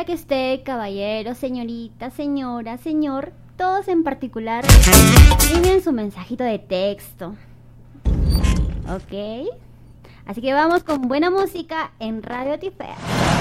que usted, caballero, señorita, señora, señor, todos en particular, envíen su mensajito de texto. ¿Ok? Así que vamos con buena música en Radio Tifea.